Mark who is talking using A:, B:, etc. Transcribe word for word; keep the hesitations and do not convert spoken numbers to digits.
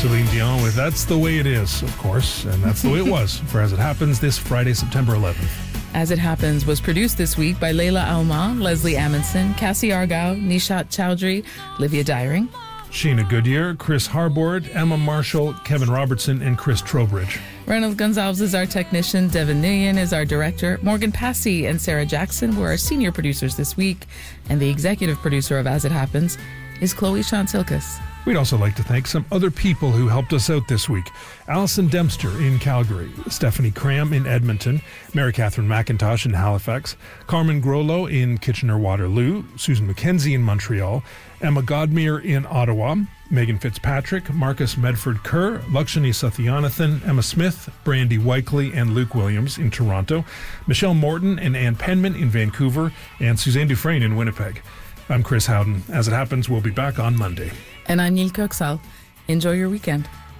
A: Celine Dion with That's the Way It Is, of course, and that's the way it was for As It Happens this Friday, September eleventh.
B: As It Happens was produced this week by Layla Alma, Leslie Amundsen, Cassie Argyle, Nishat Chowdhury, Livia Dyring,
A: Sheena Goodyear, Chris Harbord, Emma Marshall, Kevin Robertson, and Chris Trowbridge.
B: Reynolds Gonzalez is our technician, Devin Nguyen is our director, Morgan Passy and Sarah Jackson were our senior producers this week, and the executive producer of As It Happens is Chloe Shantilkas.
A: We'd also like to thank some other people who helped us out this week. Alison Dempster in Calgary, Stephanie Cram in Edmonton, Mary Catherine McIntosh in Halifax, Carmen Grollo in Kitchener-Waterloo, Susan McKenzie in Montreal, Emma Godmere in Ottawa, Megan Fitzpatrick, Marcus Medford-Kerr, Lakshani Sathyanathan, Emma Smith, Brandy Weikley, and Luke Williams in Toronto, Michelle Morton and Ann Penman in Vancouver, and Suzanne Dufresne in Winnipeg. I'm Chris Howden. As It Happens, we'll be back on Monday.
B: And I'm Neil Kirksall. Enjoy your weekend.